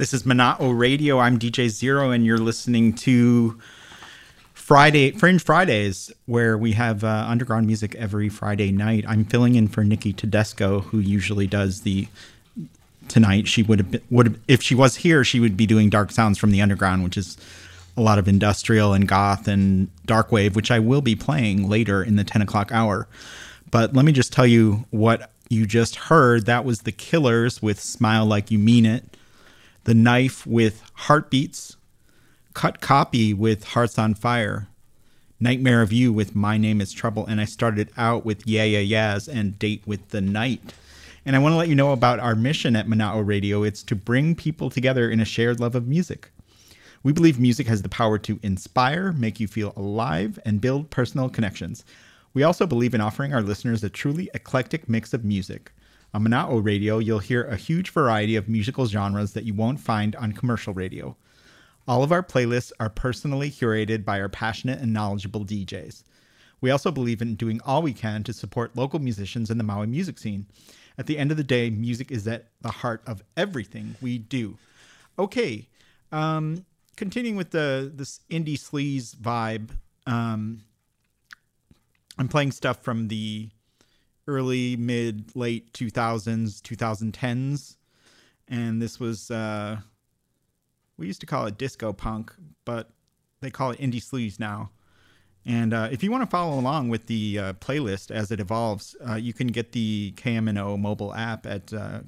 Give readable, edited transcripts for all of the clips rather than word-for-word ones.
This is Monotone Radio. I'm DJ Zero, and you're listening to Fringe Fridays, where we have underground music every Friday night. I'm filling in for Nikki Tedesco, who usually does the tonight. She would have if she was here, she would be doing Dark Sounds from the Underground, which is a lot of industrial and goth and dark wave, which I will be playing later in the 10 o'clock hour. But let me just tell you what you just heard. That was The Killers with Smile Like You Mean It, The Knife with Heartbeats, Cut Copy with Hearts on Fire, Nightmare of You with My Name is Trouble, and I started out with Yeah Yeah Yeahs and Date with the Night. And I want to let you know about our mission at Monotone Radio. It's to bring people together in a shared love of music. We believe music has the power to inspire, make you feel alive, and build personal connections. We also believe in offering our listeners a truly eclectic mix of music. On Monotone Radio, you'll hear a huge variety of musical genres that you won't find on commercial radio. All of our playlists are personally curated by our passionate and knowledgeable DJs. We also believe in doing all we can to support local musicians in the Maui music scene. At the end of the day, music is at the heart of everything we do. Okay, continuing with this indie sleaze vibe, I'm playing stuff from the early, mid, late 2000s, 2010s. And this was, we used to call it disco punk, but they call it indie sleaze now. And if you want to follow along with the playlist as it evolves, you can get the KMNO mobile app at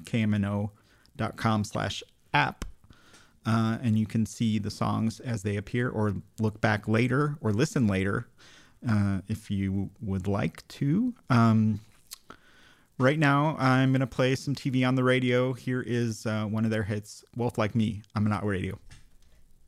kmno.com/app. And you can see the songs as they appear, or look back later or listen later if you would like to. Right now, I'm going to play some TV on the radio. Here is one of their hits, Wolf Like Me, on Monotone Radio.